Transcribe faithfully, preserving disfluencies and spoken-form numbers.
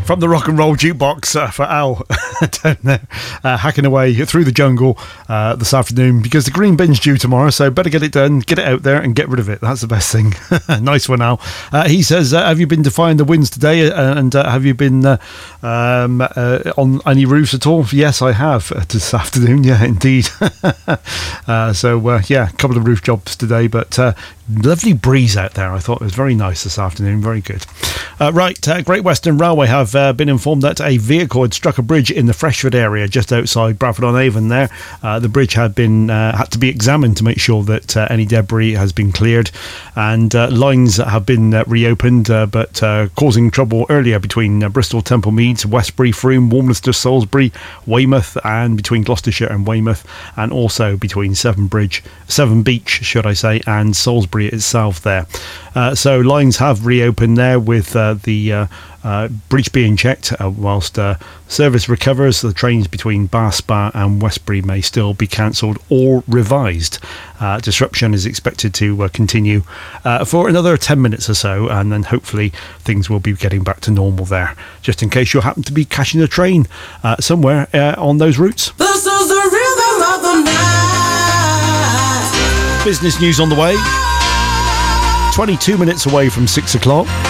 From the rock and roll jukebox uh, for Al down there, uh, hacking away through the jungle uh, this afternoon, because the green bin's due tomorrow, so better get it done, get it out there and get rid of it. That's the best thing. Nice one, Al. Uh, he says, uh, have you been defying the winds today, uh, and uh, have you been uh, um, uh, on any roofs at all? Yes, I have uh, this afternoon. Yeah, indeed. uh, so uh, yeah, a couple of roof jobs today, but uh, lovely breeze out there. I thought it was very nice this afternoon. Very good. Uh, right, uh, Great Western Railway have uh, been informed that a vehicle had struck a bridge in the Freshford area just outside Bradford-on-Avon there. Uh, the bridge had been uh, had to be examined to make sure that uh, any debris has been cleared, and uh, lines have been uh, reopened, uh, but uh, causing trouble earlier between uh, Bristol, Temple Meads, Westbury, Frome, Warminster, Salisbury, Weymouth, and between Gloucestershire and Weymouth, and also between Severn Bridge, Severn Beach, should I say, and Salisbury itself there. Uh, so lines have reopened there, with uh, the uh, uh, bridge being checked uh, whilst uh, service recovers. The trains between Bath Spa and Westbury may still be cancelled or revised. Uh, disruption is expected to uh, continue uh, for another ten minutes or so, and then hopefully things will be getting back to normal there, just in case you happen to be catching a train uh, somewhere uh, on those routes. This is the rhythm of the night. Business news on the way. twenty-two minutes away from six o'clock.